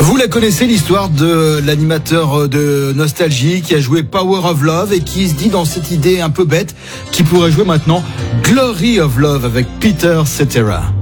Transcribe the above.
Vous la connaissez, l'histoire de l'animateur de Nostalgie qui a joué Power of Love et qui se dit dans cette idée un peu bête qu'il pourrait jouer maintenant Glory of Love avec Peter Cetera.